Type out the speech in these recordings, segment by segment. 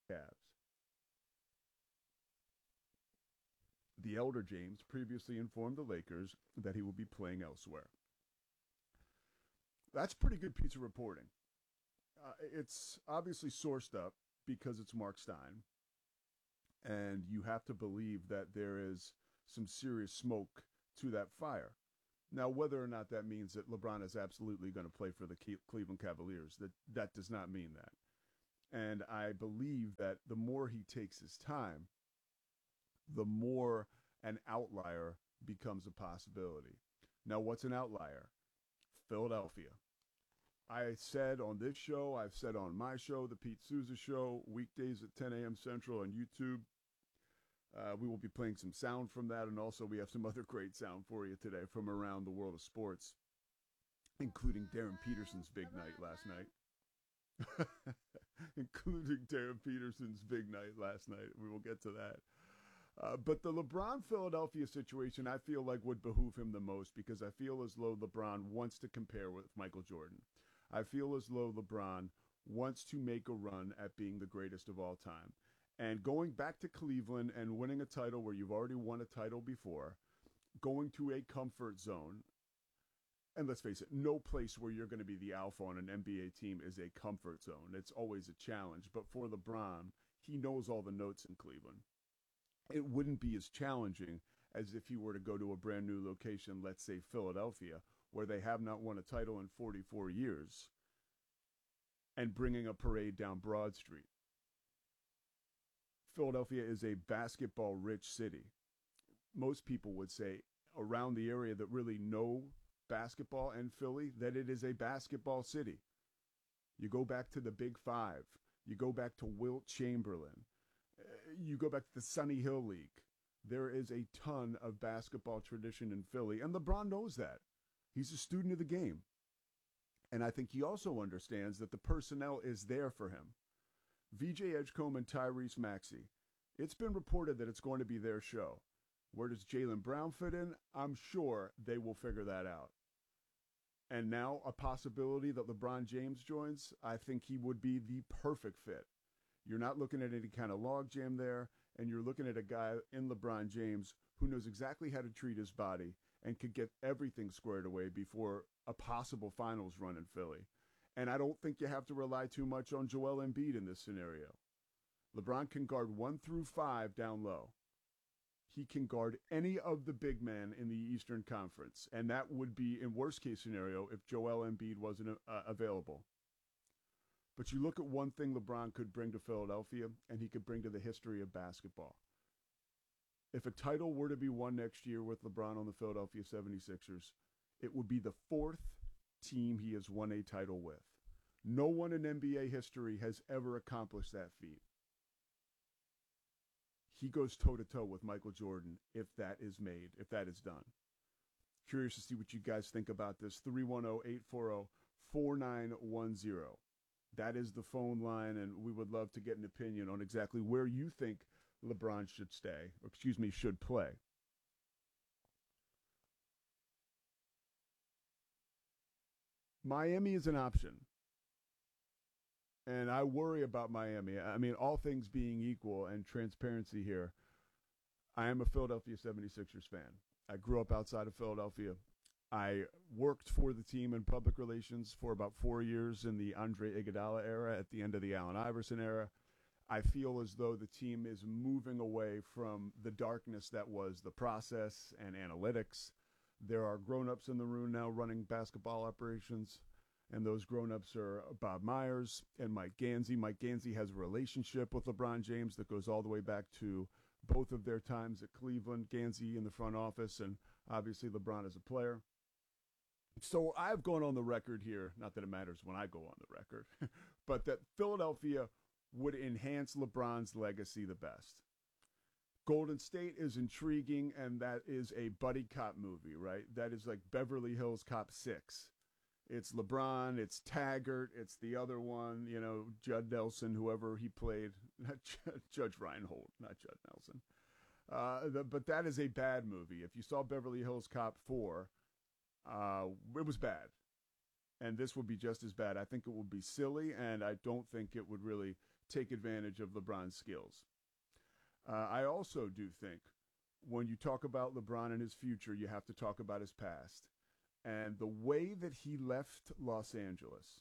Cavs. The elder James previously informed the Lakers that he will be playing elsewhere. That's a pretty good piece of reporting. It's obviously sourced up because it's Mark Stein, and you have to believe that there is some serious smoke to that fire. Now, whether or not that means that LeBron is absolutely going to play for the Cleveland Cavaliers, that does not mean that. And I believe that the more he takes his time, the more an outlier becomes a possibility. Now, what's an outlier? Philadelphia. I said on this show, I've said on my show, the Pete Souza Show, weekdays at 10 a.m. Central on YouTube. We will be playing some sound from that, and also we have some other great sound for you today from around the world of sports, including Darren Peterson's big night last night. Including Darren Peterson's big night last night. We will get to that. But the LeBron Philadelphia situation, I feel like would behoove him the most because I feel as though LeBron wants to compare with Michael Jordan. I feel as though LeBron wants to make a run at being the greatest of all time. And going back to Cleveland and winning a title where you've already won a title before, going to a comfort zone, and let's face it, no place where you're going to be the alpha on an NBA team is a comfort zone. It's always a challenge. But for LeBron, he knows all the notes in Cleveland. It wouldn't be as challenging as if he were to go to a brand new location, let's say Philadelphia, where they have not won a title in 44 years, and bringing a parade down Broad Street. Philadelphia is a basketball rich city. Most people would say around the area that really know basketball and Philly that it is a basketball city. You go back to the Big Five. You go back to Wilt Chamberlain. You go back to the Sunny Hill League. There is a ton of basketball tradition in Philly, and LeBron knows that. He's a student of the game. And I think he also understands that the personnel is there for him. VJ Edgecombe and Tyrese Maxey. It's been reported that it's going to be their show. Where does Jaylen Brown fit in? I'm sure they will figure that out. And now a possibility that LeBron James joins, I think he would be the perfect fit. You're not looking at any kind of logjam there, and you're looking at a guy in LeBron James who knows exactly how to treat his body and could get everything squared away before a possible finals run in Philly. And I don't think you have to rely too much on Joel Embiid in this scenario. LeBron can guard 1 through 5 down low. He can guard any of the big men in the Eastern Conference, and that would be in worst case scenario if Joel Embiid wasn't available. But you look at one thing LeBron could bring to Philadelphia, and he could bring to the history of basketball. If a title were to be won next year with LeBron on the Philadelphia 76ers, it would be the 4th team he has won a title with. No one in NBA history has ever accomplished that feat. He goes toe-to-toe with Michael Jordan if that is made, if that is done. Curious to see what you guys think about this. 310-840-4910. That is the phone line, and we would love to get an opinion on exactly where you think LeBron should stay, or should play. Miami is an option, and I worry about Miami. I mean, all things being equal and transparency here, I am a Philadelphia 76ers fan. I grew up outside of Philadelphia. I worked for the team in public relations for about 4 years in the Andre Iguodala era at the end of the Allen Iverson era. I feel as though the team is moving away from the darkness that was the process and analytics. There are grown-ups in the room now running basketball operations, and those grown-ups are Bob Myers and Mike Gansey. Mike Gansey has a relationship with LeBron James that goes all the way back to both of their times at Cleveland, Gansey in the front office, and obviously LeBron as a player. So I've gone on the record here, not that it matters when I go on the record, but that Philadelphia would enhance LeBron's legacy the best. Golden State is intriguing, and that is a buddy cop movie, right? That is like Beverly Hills Cop 6. It's LeBron, it's Taggart, it's the other one, Judd Nelson, whoever he played. Not Judge Reinhold, not Judd Nelson. But that is a bad movie. If you saw Beverly Hills Cop 4, it was bad. and this would be just as bad. I think it would be silly, and I don't think it would really take advantage of LeBron's skills. I also do think when you talk about LeBron and his future, you have to talk about his past. And the way that he left Los Angeles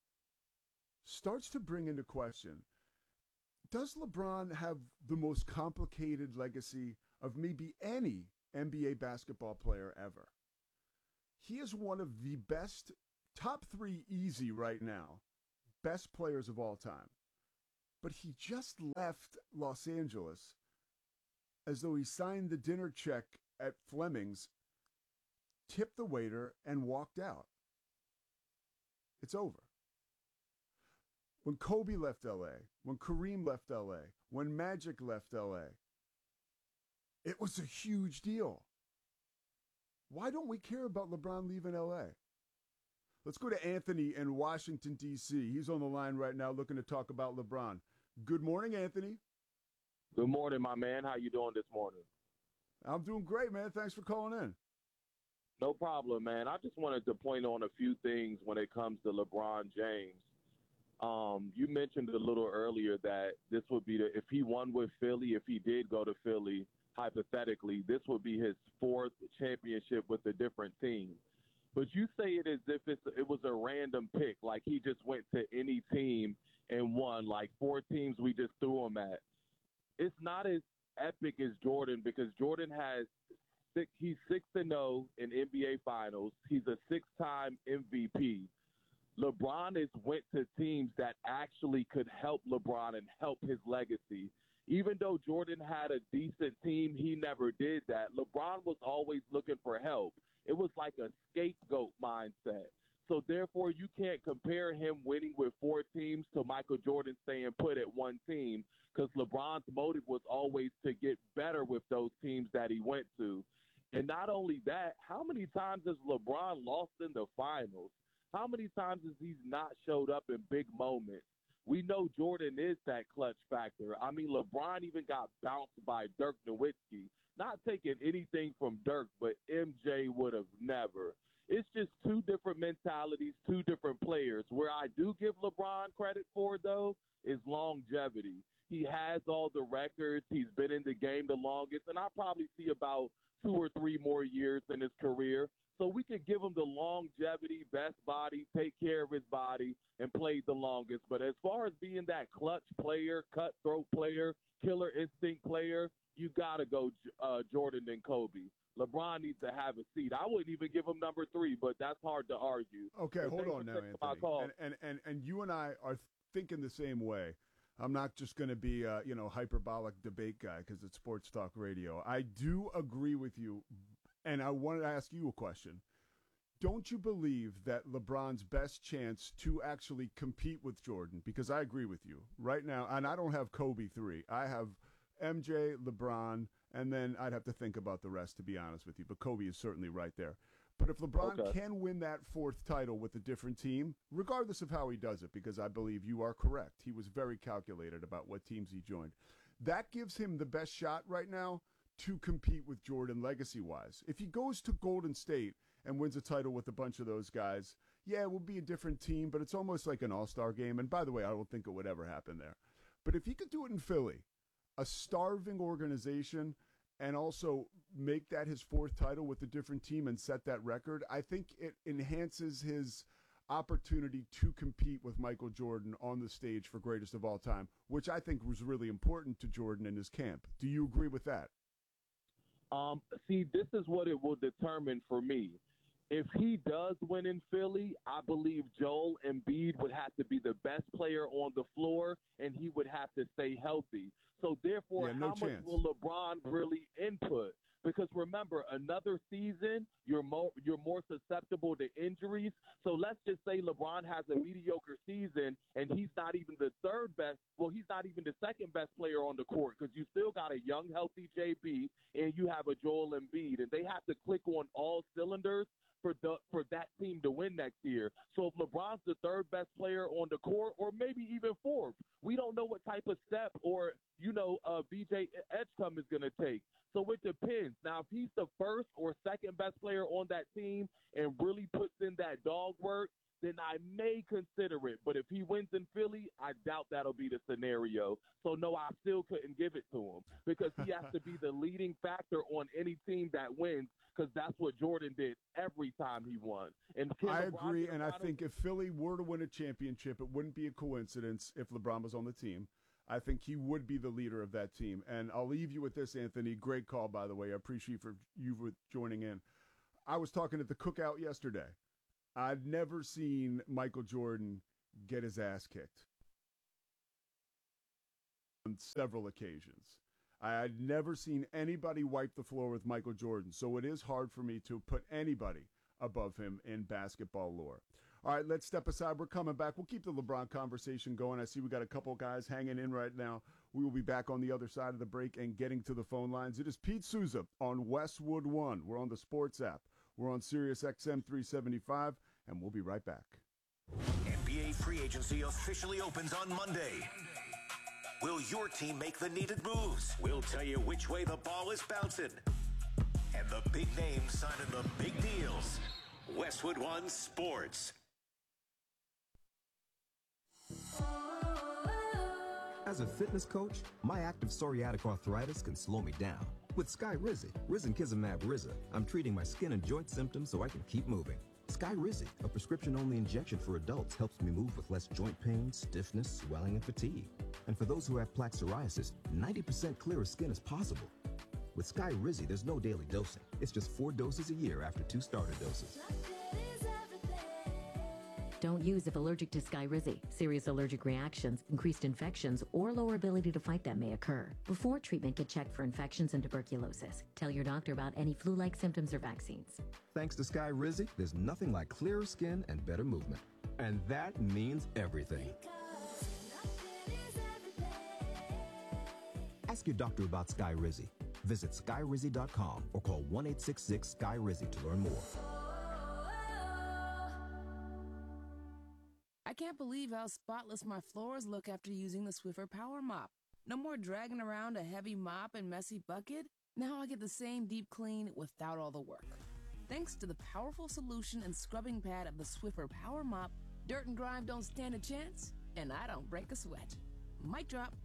starts to bring into question, does LeBron have the most complicated legacy of maybe any NBA basketball player ever? He is one of the best, top three easy right now, best players of all time. But he just left Los Angeles as though he signed the dinner check at Fleming's, tipped the waiter, and walked out. It's over. When Kobe left LA, when Kareem left LA, when Magic left LA, it was a huge deal. Why don't we care about LeBron leaving LA? Let's go to Anthony in Washington, D.C. He's on the line right now looking to talk about LeBron. Good morning, Anthony. Good morning, my man. How you doing this morning? I'm doing great, man. Thanks for calling in. No problem, man. I just wanted to point on a few things when it comes to LeBron James. You mentioned a little earlier that this would be if he won with Philly, if he did go to Philly, hypothetically, this would be his fourth championship with a different team. But you say it as if it was a random pick, like he just went to any team and won, like 4 teams we just threw him at. It's not as epic as Jordan because Jordan he's 6-0 in NBA Finals. He's a 6-time MVP. LeBron has went to teams that actually could help LeBron and help his legacy. Even though Jordan had a decent team, he never did that. LeBron was always looking for help. It was like a scapegoat mindset. So, therefore, you can't compare him winning with 4 teams to Michael Jordan staying put at one team because LeBron's motive was always to get better with those teams that he went to. And not only that, how many times has LeBron lost in the finals? How many times has he not showed up in big moments? We know Jordan is that clutch factor. I mean, LeBron even got bounced by Dirk Nowitzki. Not taking anything from Dirk, but MJ would have never. It's just 2 different mentalities, 2 different players. Where I do give LeBron credit for, though, is longevity. He has all the records. He's been in the game the longest, and I probably see about 2 or 3 more years in his career. So we could give him the longevity, best body, take care of his body, and play the longest. But as far as being that clutch player, cutthroat player, killer instinct player, you got to go Jordan and Kobe. LeBron needs to have a seat. I wouldn't even give him number 3, but that's hard to argue. Okay, hold on now, Anthony. And you and I are thinking the same way. I'm not just going to be a hyperbolic debate guy because it's Sports Talk Radio. I do agree with you, and I wanted to ask you a question. Don't you believe that LeBron's best chance to actually compete with Jordan, because I agree with you right now, and I don't have Kobe 3. I have MJ, LeBron, and then I'd have to think about the rest, to be honest with you. But Kobe is certainly right there. But if LeBron can win that 4th title with a different team, regardless of how he does it, because I believe you are correct, he was very calculated about what teams he joined, that gives him the best shot right now to compete with Jordan legacy-wise. If he goes to Golden State and wins a title with a bunch of those guys, yeah, it will be a different team, but it's almost like an all-star game. And by the way, I don't think it would ever happen there. But if he could do it in Philly, a starving organization, and also make that his 4th title with a different team and set that record, I think it enhances his opportunity to compete with Michael Jordan on the stage for greatest of all time, which I think was really important to Jordan in his camp. Do you agree with that? See, this is what it will determine for me. If he does win in Philly, I believe Joel Embiid would have to be the best player on the floor, and he would have to stay healthy. So, therefore, how much will LeBron really input? Because remember, another season, you're more susceptible to injuries. So let's just say LeBron has a mediocre season and he's not even the he's not even the second best player on the court because you still got a young, healthy JB and you have a Joel Embiid, and they have to click on all cylinders for that team to win next year. So if LeBron's the 3rd best player on the court, or maybe even 4th, we don't know what type of step or BJ Edgecombe is going to take. So it depends. Now, if he's the 1st or 2nd best player on that team and really puts in that dog work, then then I may consider it. But if he wins in Philly, I doubt that'll be the scenario. So, no, I still couldn't give it to him because he has to be the leading factor on any team that wins because that's what Jordan did every time he won. And I agree, and I think if Philly were to win a championship, it wouldn't be a coincidence if LeBron was on the team. I think he would be the leader of that team. And I'll leave you with this, Anthony. Great call, by the way. I appreciate you for joining in. I was talking at the cookout yesterday. I'd never seen Michael Jordan get his ass kicked on several occasions. I had never seen anybody wipe the floor with Michael Jordan, so it is hard for me to put anybody above him in basketball lore. All right, let's step aside. We're coming back. We'll keep the LeBron conversation going. I see we got a couple guys hanging in right now. We will be back on the other side of the break and getting to the phone lines. It is Pete Souza on Westwood One. We're on the Sports app. We're on Sirius XM 375, and we'll be right back. NBA free agency officially opens on Monday. Will your team make the needed moves? We'll tell you which way the ball is bouncing. And the big names signing the big deals. Westwood One Sports. As a fitness coach, my active psoriatic arthritis can slow me down. With Skyrizi, Risankizumab Riza, I'm treating my skin and joint symptoms so I can keep moving. Skyrizi, a prescription-only injection for adults, helps me move with less joint pain, stiffness, swelling, and fatigue. And for those who have plaque psoriasis, 90% clearer skin is possible. With Skyrizi, there's no daily dosing. It's just 4 doses a year after 2 starter doses. Don't use if allergic to Skyrizi. Serious allergic reactions, increased infections, or lower ability to fight them may occur. Before treatment, get checked for infections and tuberculosis. Tell your doctor about any flu-like symptoms or vaccines. Thanks to Skyrizi, there's nothing like clearer skin and better movement. And that means everything. Ask your doctor about Skyrizi. Visit Skyrizi.com or call 1-866-SKY-RIZI to learn more. I can't believe how spotless my floors look after using the Swiffer Power Mop. No more dragging around a heavy mop and messy bucket. Now I get the same deep clean without all the work. Thanks to the powerful solution and scrubbing pad of the Swiffer Power Mop, dirt and grime don't stand a chance, and I don't break a sweat. Mic drop.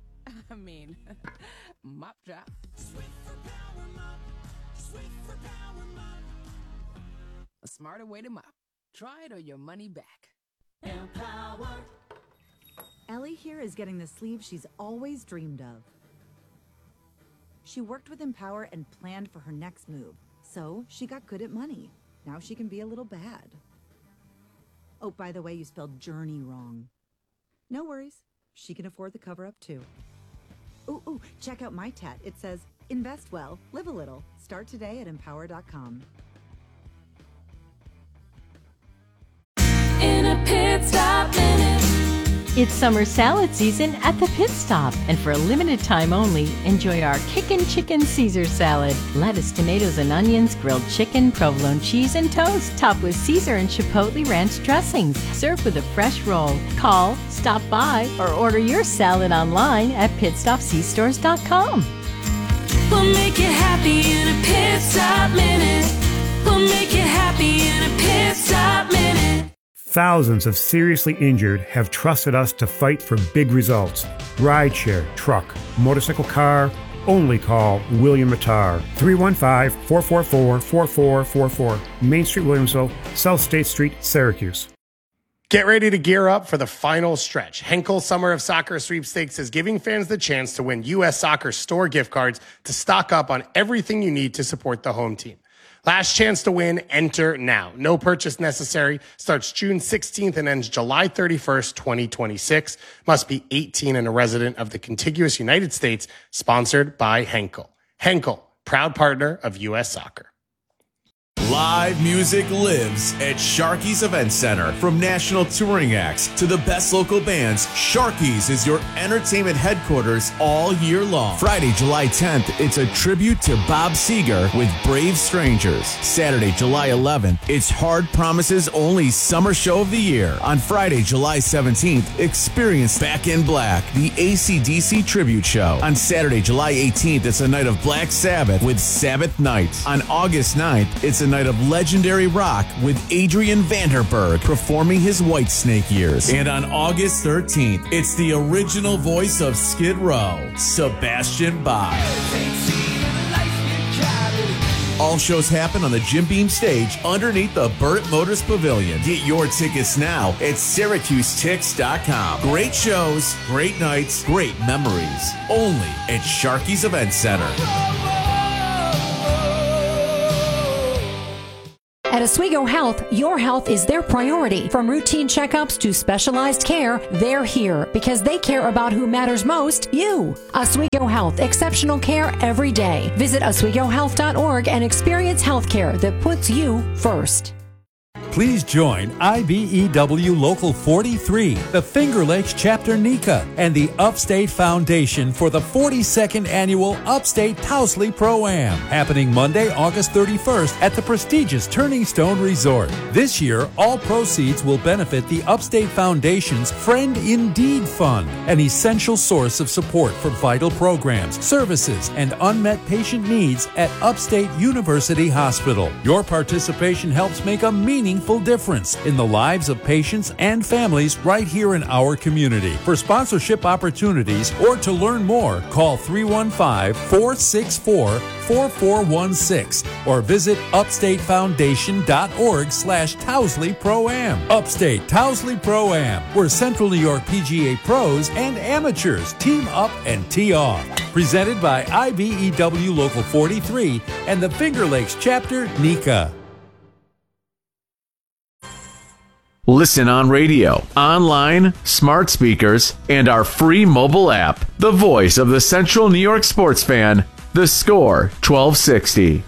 Mop drop. Swiffer Power Mop. Swiffer Power Mop. A smarter way to mop. Try it or your money back. Empower. Ellie here is getting the sleeve she's always dreamed of. She worked with Empower and planned for her next move, so she got good at money. Now she can be a little bad. Oh, by the way, you spelled journey wrong. No worries. She can afford the cover-up too. Ooh, check out my tat. It says, invest well, live a little. Start today at empower.com. In a pit stop minute. It's summer salad season at the Pit Stop, and for a limited time only, enjoy our Kickin' Chicken Caesar salad. Lettuce, tomatoes, and onions, grilled chicken, provolone cheese, and toast, topped with Caesar and Chipotle ranch dressings. Served with a fresh roll. Call, stop by, or order your salad online at pitstopcstores.com. We'll make you happy in a pit stop minute. We'll make you happy in a pit stop minute. Thousands of seriously injured have trusted us to fight for big results. Rideshare, truck, motorcycle, car. Only call William Mattar. 315-444-4444. Main Street, Williamsville, South State Street, Syracuse. Get ready to gear up for the final stretch. Henkel Summer of Soccer Sweepstakes is giving fans the chance to win U.S. Soccer store gift cards to stock up on everything you need to support the home team. Last chance to win, enter now. No purchase necessary. Starts June 16th and ends July 31st, 2026. Must be 18 and a resident of the contiguous United States. Sponsored by Henkel. Henkel, proud partner of U.S. Soccer. Live music lives at Sharky's Event Center. From national touring acts to the best local bands, Sharky's is your entertainment headquarters all year long. Friday, July 10th, it's a tribute to Bob Seger with Brave Strangers. Saturday, July 11th, it's Hard Promises Only Summer Show of the Year. On Friday, July 17th, experience Back in Black, the AC/DC tribute show. On Saturday, July 18th, it's a night of Black Sabbath with Sabbath Nights. On August 9th, it's a night of legendary rock with Adrian Vanderberg performing his Whitesnake years. And on August 13th, it's the original voice of Skid Row, Sebastian Bach. All shows happen on the Jim Beam stage underneath the Burt Motors Pavilion. Get your tickets now at SyracuseTix.com. Great shows, great nights, great memories. Only at Sharky's Event Center. At Oswego Health, your health is their priority. From routine checkups to specialized care, they're here because they care about who matters most, you. Oswego Health, exceptional care every day. Visit OswegoHealth.org and experience healthcare that puts you first. Please join IBEW Local 43, the Finger Lakes Chapter NECA, and the Upstate Foundation for the 42nd Annual Upstate Towsley Pro-Am, happening Monday, August 31st at the prestigious Turning Stone Resort. This year, all proceeds will benefit the Upstate Foundation's Friend Indeed Fund, an essential source of support for vital programs, services, and unmet patient needs at Upstate University Hospital. Your participation helps make a meaningful difference in the lives of patients and families right here in our community. For sponsorship opportunities or to learn more, call 315-464-4416 or visit upstatefoundation.org/Towsley Pro-Am. Upstate Towsley Pro-Am, where Central New York PGA pros and amateurs team up and tee off. Presented by IBEW Local 43 and the Finger Lakes Chapter NECA. Listen on radio, online, smart speakers, and our free mobile app. The voice of the Central New York sports fan, The Score 1260.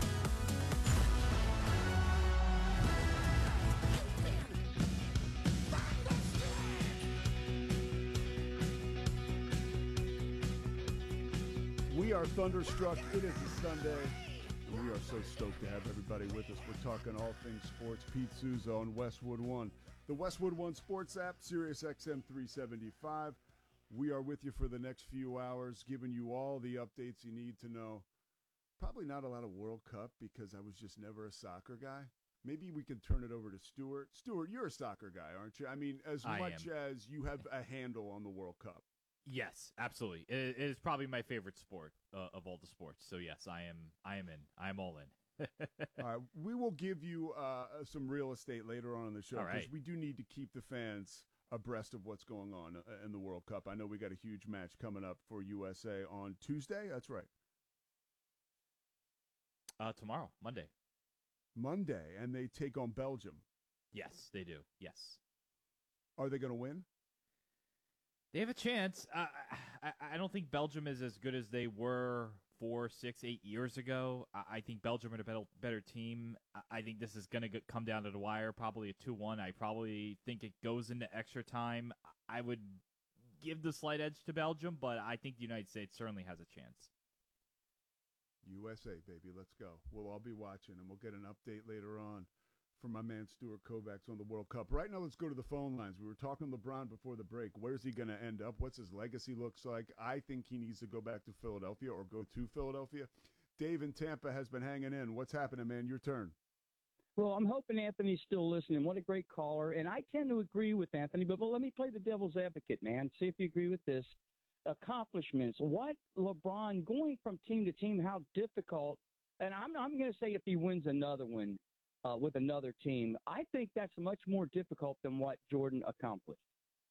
We are thunderstruck. It is a Sunday, and we are so stoked to have everybody with us. We're talking all things sports. Pete Souza on Westwood One. The Westwood One Sports app, Sirius XM 375. We are with you for the next few hours, giving you all the updates you need to know. Probably not a lot of World Cup because I was just never a soccer guy. Maybe we could turn it over to Stuart. Stuart, you're a soccer guy, aren't you? I mean, as much as you have a handle on the World Cup. Yes, absolutely. It is probably my favorite sport of all the sports. So yes, I am in. I am all in. All right, we will give you some real estate later on in the show because right. we do need to keep the fans abreast of what's going on in the World Cup. I know we got a huge match coming up for USA on Tuesday. That's right. Tomorrow, Monday. Monday, and they take on Belgium. Yes, they do. Yes. Are they going to win? They have a chance. I don't think Belgium is as good as they were 4, 6, 8 years ago. I think Belgium are a better team. I think this is going to come down to the wire, probably a 2-1. I probably think it goes into extra time. I would give the slight edge to Belgium, but I think the United States certainly has a chance. USA, baby, let's go. We'll all be watching, and we'll get an update later on from my man Stuart Kovacs on the World Cup. Right now, let's go to the phone lines. We were talking LeBron before the break. Where's he going to end up? What's his legacy looks like? I think he needs to go back to Philadelphia or go to Philadelphia. Dave in Tampa has been hanging in. What's happening, man? Your turn. Well, I'm hoping Anthony's still listening. What a great caller. And I tend to agree with Anthony, but let me play the devil's advocate, man. See if you agree with this. Accomplishments. What LeBron going from team to team, how difficult. And I'm going to say if he wins another one with another team, I think that's much more difficult than what Jordan accomplished.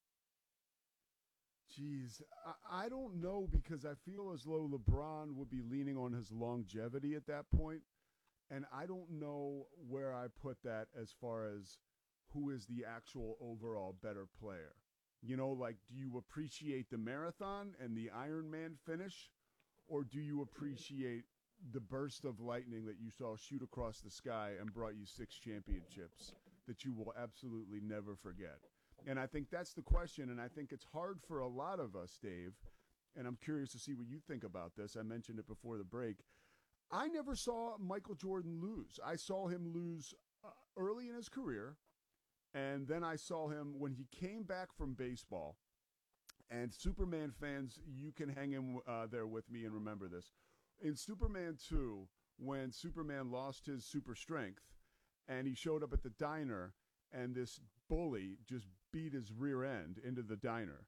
Jeez, I don't know because I feel as though LeBron would be leaning on his longevity at that point. And I don't know where I put that as far as who is the actual overall better player. You know, like, do you appreciate the marathon and the Ironman finish, or do you appreciate the burst of lightning that you saw shoot across the sky and brought you 6 championships that you will absolutely never forget? And I think that's the question, and I think it's hard for a lot of us, Dave, and I'm curious to see what you think about this. I mentioned it before the break. I never saw Michael Jordan lose. I saw him lose early in his career. And then I saw him when he came back from baseball. And Superman fans, you can hang in there with me and remember this. In Superman 2, when Superman lost his super strength and he showed up at the diner, and this bully just beat his rear end into the diner.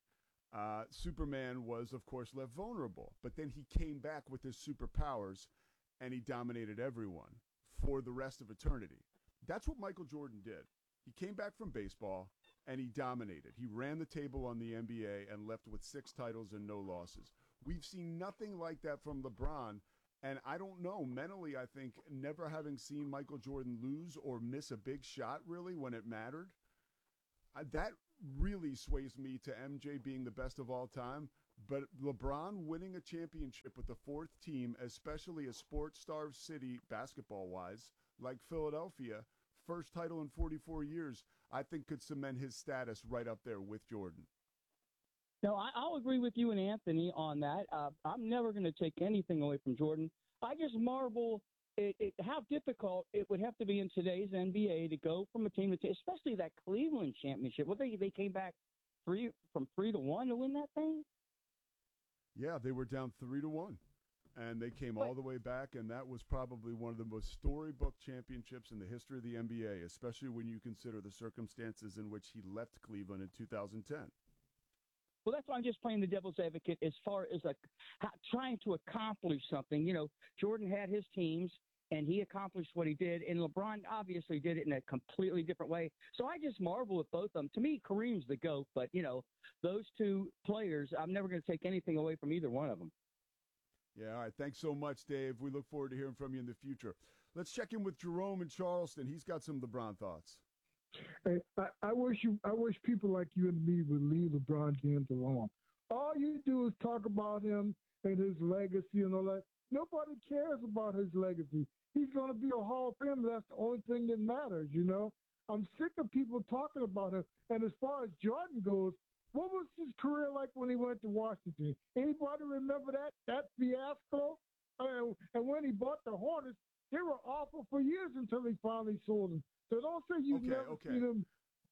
Superman was, of course, left vulnerable, but then he came back with his superpowers, and he dominated everyone for the rest of eternity. That's what Michael Jordan did. He came back from baseball, and he dominated. He ran the table on the NBA and left with 6 titles and no losses. We've seen nothing like that from LeBron, and I don't know, mentally, I think, never having seen Michael Jordan lose or miss a big shot, really, when it mattered, that really sways me to MJ being the best of all time. But LeBron winning a championship with the 4th team, especially a sports-starved city basketball-wise, like Philadelphia, first title in 44 years, I think could cement his status right up there with Jordan. No, I'll agree with you and Anthony on that. I'm never going to take anything away from Jordan. I just marvel how difficult it would have to be in today's NBA to go from a team, especially that Cleveland championship. What they came back from 3-1 to win that thing? Yeah, they were down 3-1, and they came all the way back, and that was probably one of the most storybook championships in the history of the NBA, especially when you consider the circumstances in which he left Cleveland in 2010. Well, that's why I'm just playing the devil's advocate as far as trying to accomplish something. You know, Jordan had his teams, and he accomplished what he did, and LeBron obviously did it in a completely different way. So I just marvel at both of them. To me, Kareem's the GOAT, but, you know, those two players, I'm never going to take anything away from either one of them. Yeah, all right. Thanks so much, Dave. We look forward to hearing from you in the future. Let's check in with Jerome in Charleston. He's got some LeBron thoughts. Hey, I wish people like you and me would leave LeBron James alone. All you do is talk about him and his legacy and all that. Nobody cares about his legacy. He's going to be a Hall of Famer. That's the only thing that matters, you know. I'm sick of people talking about him. And as far as Jordan goes, what was his career like when he went to Washington? Anybody remember that fiasco? And when he bought the Hornets, they were awful for years until he finally sold them. So don't say you've never seen him.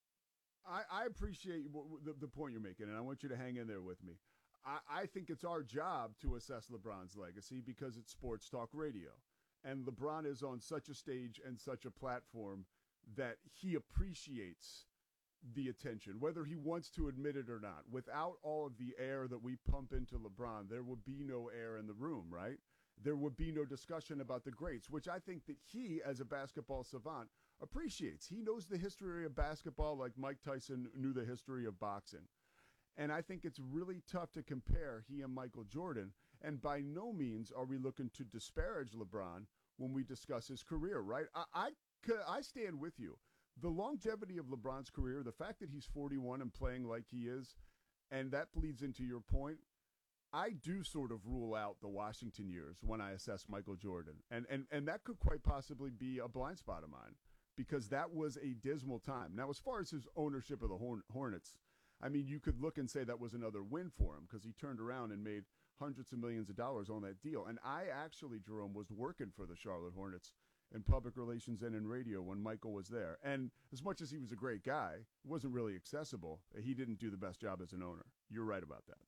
I appreciate the point you're making, and I want you to hang in there with me. I think it's our job to assess LeBron's legacy because it's sports talk radio. And LeBron is on such a stage and such a platform that he appreciates the attention, whether he wants to admit it or not. Without all of the air that we pump into LeBron, there would be no air in the room, right? There would be no discussion about the greats, which I think that he, as a basketball savant, appreciates. He knows the history of basketball like Mike Tyson knew the history of boxing. And I think it's really tough to compare he and Michael Jordan. And by no means are we looking to disparage LeBron when we discuss his career, right? I stand with you. The longevity of LeBron's career, the fact that he's 41 and playing like he is, and that bleeds into your point, I do sort of rule out the Washington years when I assess Michael Jordan. And that could quite possibly be a blind spot of mine because that was a dismal time. Now, as far as his ownership of the Hornets, I mean, you could look and say that was another win for him because he turned around and made hundreds of millions of dollars on that deal. And I actually, Jerome, was working for the Charlotte Hornets in public relations and in radio when Michael was there. And as much as he was a great guy, he wasn't really accessible. He didn't do the best job as an owner. You're right about that.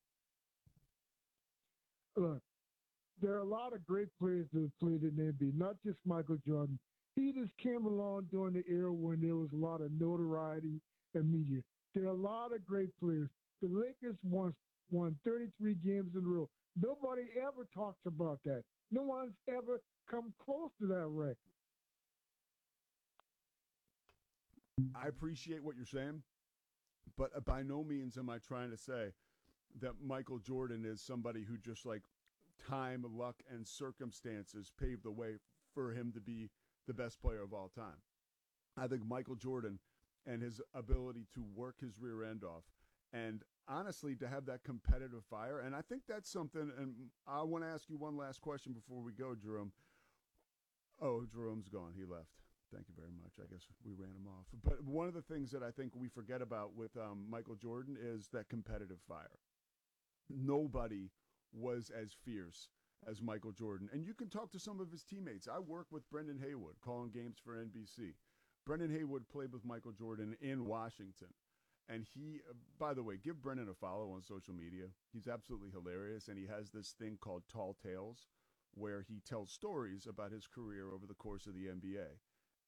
Look, there are a lot of great players that have played in the NBA, not just Michael Jordan. He just came along during the era when there was a lot of notoriety and media. There are a lot of great players. The Lakers won 33 games in a row. Nobody ever talks about that. No one's ever come close to that record. I appreciate what you're saying, but by no means am I trying to say that Michael Jordan is somebody who just like time, luck, and circumstances paved the way for him to be the best player of all time. I think Michael Jordan and his ability to work his rear end off and honestly to have that competitive fire, and I think that's something, and I want to ask you one last question before we go, Jerome. Oh, Jerome's gone. He left. Thank you very much. I guess we ran him off. But one of the things that I think we forget about with Michael Jordan is that competitive fire. Nobody was as fierce as Michael Jordan. And you can talk to some of his teammates. I work with Brendan Haywood, calling games for NBC. Brendan Haywood played with Michael Jordan in Washington. And he, by the way, give Brendan a follow on social media. He's absolutely hilarious. And he has this thing called Tall Tales, where he tells stories about his career over the course of the NBA.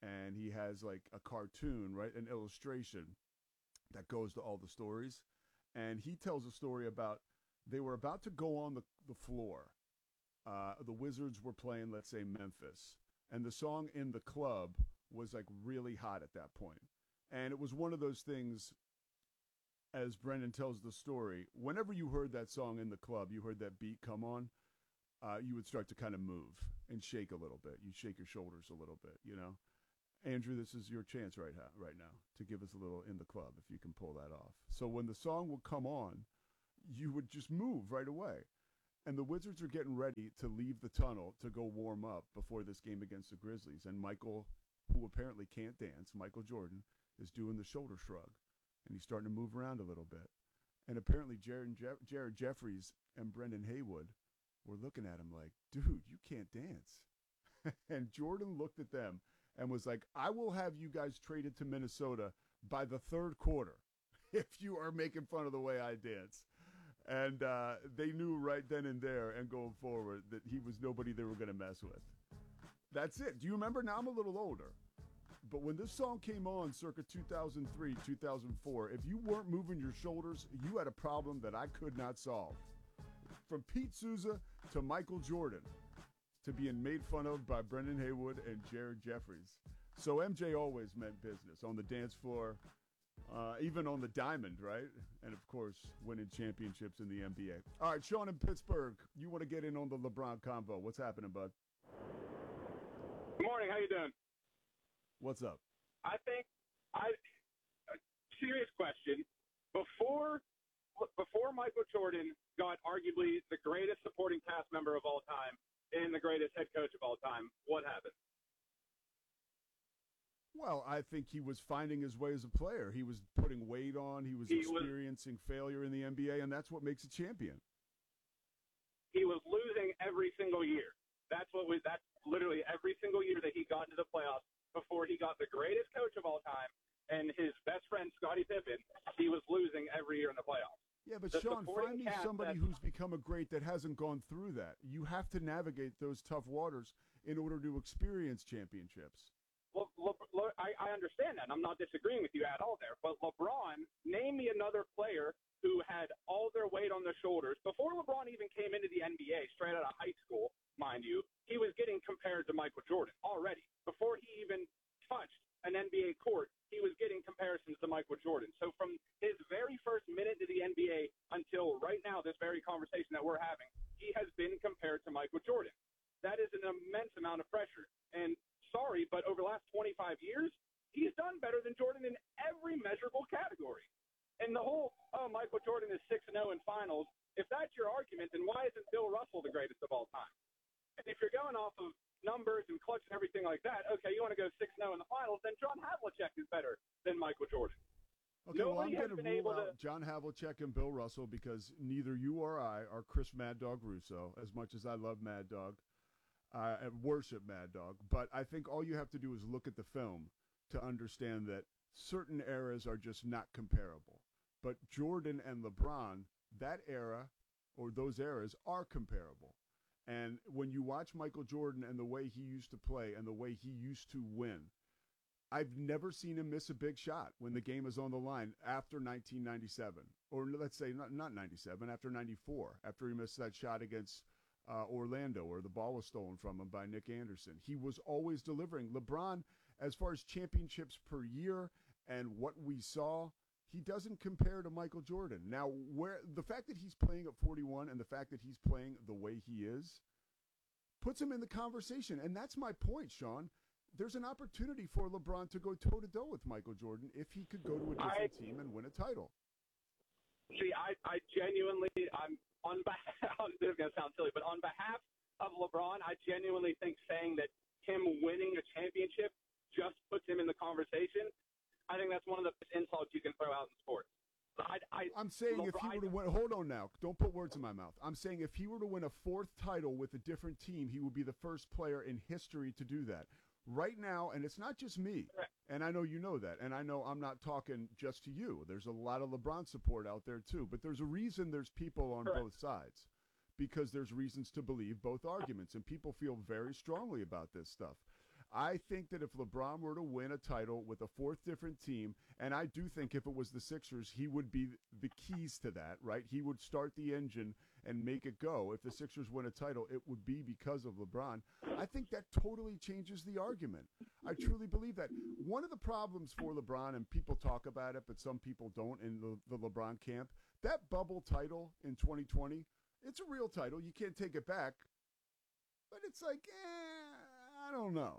and he has like a cartoon, right, an illustration that goes to all the stories. And he tells a story about they were about to go on the floor. The Wizards were playing, let's say, Memphis, and the song In the Club was like really hot at that point. And it was one of those things, as Brendan tells the story, whenever you heard that song In the Club, you heard that beat come on, you would start to kind of move and shake a little bit. You'd shake your shoulders a little bit, you know. Andrew, this is your chance right now to give us a little In the Club, if you can pull that off. So when the song would come on, you would just move right away. And the Wizards are getting ready to leave the tunnel to go warm up before this game against the Grizzlies. And Michael, who apparently can't dance, Michael Jordan, is doing the shoulder shrug. And he's starting to move around a little bit. And apparently Jared Jeffries and Brendan Haywood were looking at him like, dude, you can't dance. And Jordan looked at them and was like, I will have you guys traded to Minnesota by the third quarter if you are making fun of the way I dance. And they knew right then and there and going forward that he was nobody they were going to mess with. That's it. Do you remember? Now I'm a little older. But when this song came on circa 2003, 2004, if you weren't moving your shoulders, you had a problem that I could not solve. From Pete Souza to Michael Jordan to being made fun of by Brendan Haywood and Jared Jeffries. So MJ always meant business on the dance floor, even on the diamond, right? And, of course, winning championships in the NBA. All right, Sean in Pittsburgh, you want to get in on the LeBron convo. What's happening, bud? Good morning. How you doing? What's up? Serious question. Before Michael Jordan got arguably the greatest supporting cast member of all time and the greatest head coach of all time, what happened? Well, I think he was finding his way as a player. He was putting weight on. He was experiencing failure in the NBA, and that's what makes a champion. He was losing every single year. That's literally every single year that he got into the playoffs before he got the greatest coach of all time and his best friend, Scottie Pippen. He was losing every year in the playoffs. Yeah, but Sean, find me somebody who's become a great that hasn't gone through that. You have to navigate those tough waters in order to experience championships. Well, I understand that. I'm not disagreeing with you at all there. But LeBron, name me another player who had all their weight on their shoulders. Before LeBron even came into the NBA, straight out of high school, mind you, he was getting compared to Michael Jordan already. Before he even touched an NBA court, he was getting comparisons to Michael Jordan. So from his very first minute to the NBA until right now, this very conversation that we're having, he has been compared to Michael Jordan. That is an immense amount of pressure. And sorry, but over the last 25 years, he's done better than Jordan in every measurable category. And the whole, Michael Jordan is 6-0 in finals, if that's your argument, then why isn't Bill Russell the greatest of all time? And if you're going off of numbers and clutch and everything like that, okay, you want to go 6-0 in the finals, then John Havlicek is better than Michael Jordan. Okay, well, I'm going to rule out John Havlicek and Bill Russell because neither you or I are Chris Mad Dog Russo, as much as I love Mad Dog. I worship Mad Dog, but I think all you have to do is look at the film to understand that certain eras are just not comparable. But Jordan and LeBron, that era or those eras are comparable. And when you watch Michael Jordan and the way he used to play and the way he used to win, I've never seen him miss a big shot when the game is on the line after 1997. Or let's say not 97, after 94, after he missed that shot against Orlando, where the ball was stolen from him by Nick Anderson. He was always delivering. LeBron, as far as championships per year and what we saw, he doesn't compare to Michael Jordan. Now, where the fact that he's playing at 41 and the fact that he's playing the way he is puts him in the conversation. And that's my point, Sean. There's an opportunity for LeBron to go toe-to-toe with Michael Jordan if he could go to a different team and win a title. See, I genuinely, I'm on behalf, this is going to sound silly, but on behalf of LeBron, I genuinely think saying that him winning a championship just puts him in the conversation. I think that's one of the best insults you can throw out in sports. I'm saying LeBron, if he were to win, hold on now, don't put words in my mouth. I'm saying if he were to win a fourth title with a different team, he would be the first player in history to do that. Right now, and it's not just me, and I know you know that, and I know I'm not talking just to you. There's a lot of LeBron support out there too, but there's a reason there's people on both sides, because there's reasons to believe both arguments, and people feel very strongly about this stuff. I think that if LeBron were to win a title with a fourth different team, and I do think if it was the Sixers, he would be the keys to that, right? He would start the engine and make it go. If the Sixers win a title, it would be because of LeBron. I think that totally changes the argument. I truly believe that. One of the problems for LeBron, and people talk about it, but some people don't in the LeBron camp, that bubble title in 2020, it's a real title. You can't take it back. But it's like, I don't know.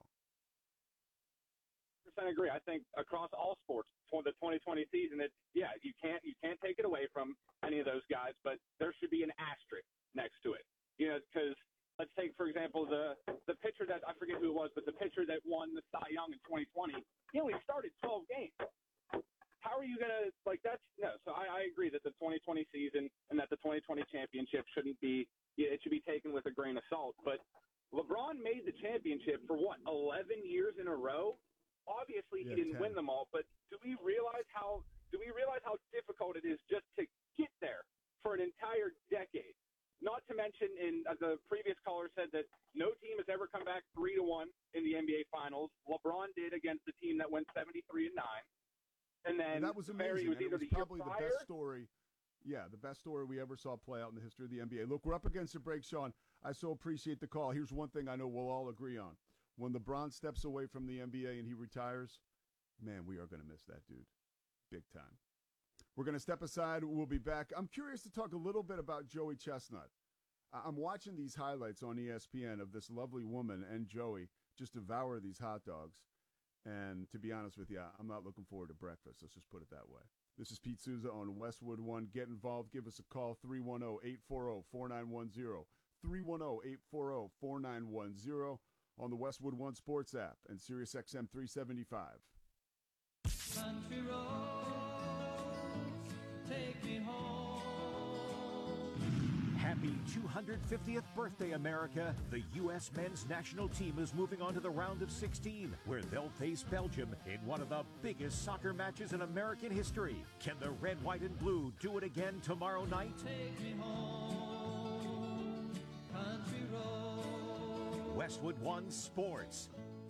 I agree. I think across all sports for the 2020 season, you can't take it away from any of those guys, but there should be an asterisk next to it. Because let's take, for example, the pitcher that, I forget who it was, but the pitcher that won the Cy Young in 2020, he only started 12 games. How are you going to, no. So I agree that the 2020 season and that the 2020 championship shouldn't be, it should be taken with a grain of salt. But LeBron made the championship for 11 years in a row? Obviously, he didn't 10. win them all, but do we realize how difficult it is just to get there for an entire decade? Not to mention, the previous caller said that no team has ever come back 3-1 in the NBA Finals. LeBron did against the team that went 73-9, and then that was amazing. It was probably the best story. Yeah, the best story we ever saw play out in the history of the NBA. Look, we're up against a break, Sean. I so appreciate the call. Here's one thing I know we'll all agree on. When LeBron steps away from the NBA and he retires, man, we are going to miss that dude big time. We're going to step aside. We'll be back. I'm curious to talk a little bit about Joey Chestnut. I'm watching these highlights on ESPN of this lovely woman and Joey just devour these hot dogs. And to be honest with you, I'm not looking forward to breakfast. Let's just put it that way. This is Pete Souza on Westwood One. Get involved. Give us a call, 310-840-4910. 310-840-4910. On the Westwood One Sports app and Sirius XM 375. Country roads, take me home. Happy 250th birthday, America. The U.S. men's national team is moving on to the round of 16, where they'll face Belgium in one of the biggest soccer matches in American history. Can the red, white, and blue do it again tomorrow night? Take me home, country roads. Westwood One Sports.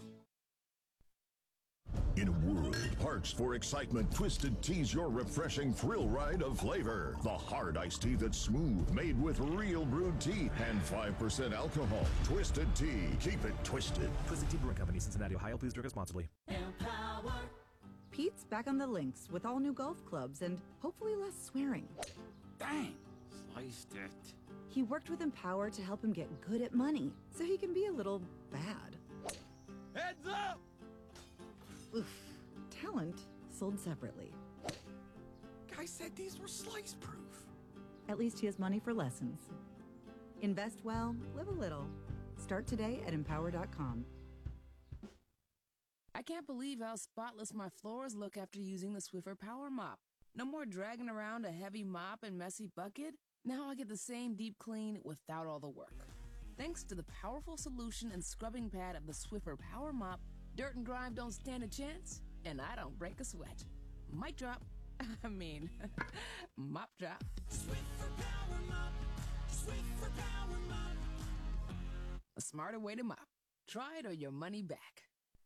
In a world parched for excitement, Twisted Tea's your refreshing thrill ride of flavor. The hard iced tea that's smooth, made with real brewed tea and 5% alcohol. Twisted Tea. Keep it twisted. Twisted Tea Brewing Company, Cincinnati, Ohio. Please drink responsibly. Empower. Pete's back on the links with all new golf clubs and hopefully less swearing. Dang, sliced it. He worked with Empower to help him get good at money, so he can be a little bad. Heads up! Oof. Talent sold separately. Guy said these were slice proof. At least he has money for lessons. Invest well, live a little. Start today at Empower.com. I can't believe how spotless my floors look after using the Swiffer Power Mop. No more dragging around a heavy mop and messy bucket. Now I get the same deep clean without all the work. Thanks to the powerful solution and scrubbing pad of the Swiffer Power Mop, dirt and grime don't stand a chance, and I don't break a sweat. Mic drop. Mop drop. Swiffer Power Mop. Swiffer Power Mop. A smarter way to mop. Try it or your money back.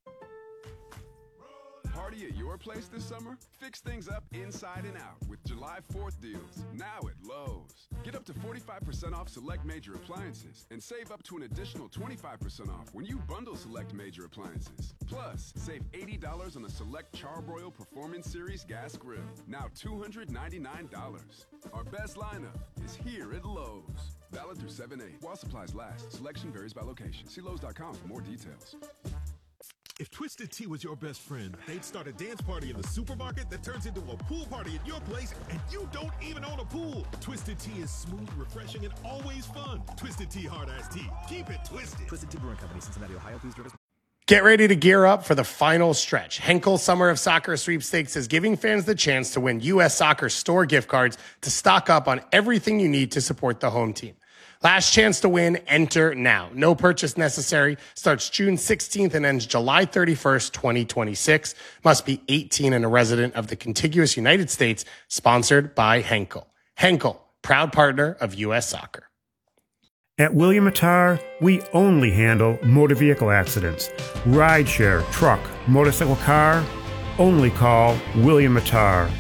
Party at your place this summer? Fix things up inside and out with July 4th deals, now at Lowe's. Get up to 45% off select major appliances and save up to an additional 25% off when you bundle select major appliances. Plus, save $80 on a select Charbroil Performance Series gas grill, now $299. Our best lineup is here at Lowe's. Valid through 7/8. While supplies last, selection varies by location. See Lowe's.com for more details. If Twisted Tea was your best friend, they'd start a dance party in the supermarket that turns into a pool party at your place, and you don't even own a pool. Twisted Tea is smooth, refreshing, and always fun. Twisted Tea Hard Iced Tea. Keep it twisted. Twisted Tea Brewing Company, Cincinnati, Ohio. Please drink. Get ready to gear up for the final stretch. Henkel Summer of Soccer Sweepstakes is giving fans the chance to win U.S. Soccer store gift cards to stock up on everything you need to support the home team. Last chance to win, enter now. No purchase necessary. Starts June 16th and ends July 31st, 2026. Must be 18 and a resident of the contiguous United States. Sponsored by Henkel. Henkel, proud partner of U.S. Soccer. At William Attar, we only handle motor vehicle accidents. Rideshare, truck, motorcycle, car, only call William Attar.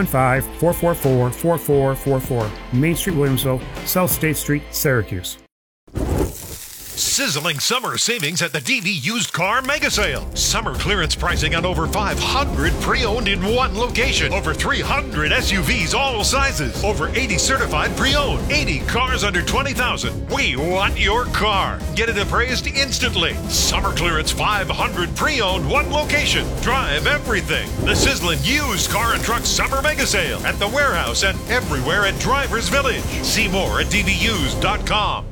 315-444-4444. Main Street, Williamsville, South State Street, Syracuse. Sizzling summer savings at the DV Used Car Mega Sale. Summer clearance pricing on over 500 pre-owned in one location. Over 300 SUVs, all sizes. Over 80 certified pre-owned. 80 cars under $20,000. We want your car. Get it appraised instantly. Summer clearance 500 pre-owned, one location. Drive everything. The sizzling Used Car and Truck Summer Mega Sale at the warehouse and everywhere at Drivers Village. See more at dvused.com.